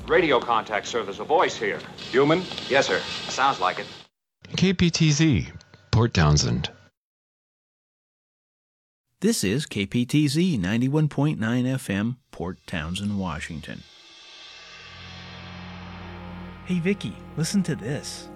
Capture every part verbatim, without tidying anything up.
Radio contact, sir. There's a voice here. Human? Yes, sir. Sounds like it. K P T Z, Port Townsend. This is K P T Z ninety-one point nine F M, Port Townsend, Washington. Hey Vicky, listen to this.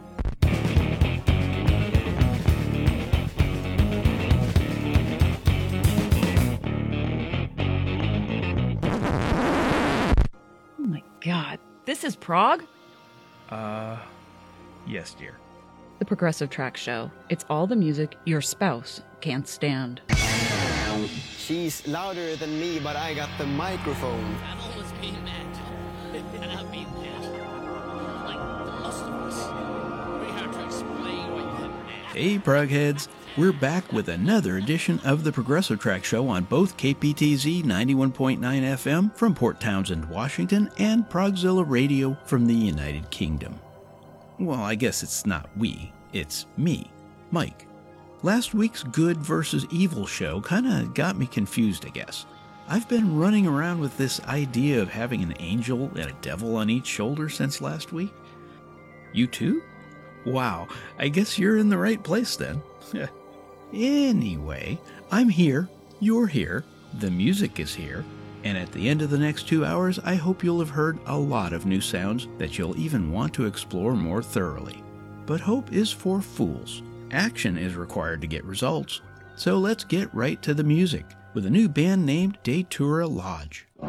Oh my God. This is Prague? Uh, yes, dear. The Progressive Track Show. It's all the music your spouse can't stand. She's louder than me, but I got the microphone. I've always been that. And I've been that. Like the most of us. We have to explain what you have now. Hey, Prugheads. We're back with another edition of the Progressive Track Show on both K P T Z ninety-one point nine F M from Port Townsend, Washington, and Progzilla Radio from the United Kingdom. Well, I guess it's not we, it's me, Mike. Last week's good versus evil show kinda got me confused, I guess. I've been running around with this idea of having an angel and a devil on each shoulder since last week. You too? Wow, I guess you're in the right place then. Anyway, I'm here, you're here, the music is here, and at the end of the next two hours, I hope you'll have heard a lot of new sounds that you'll even want to explore more thoroughly. But hope is for fools. Action is required to get results. So let's get right to the music with a new band named Datura Lodge.